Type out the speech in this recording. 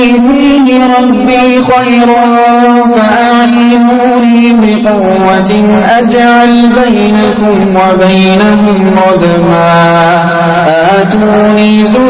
فيه ربي خير فأعينوني بقوة أجعل بينكم وبينهم ردما آتوني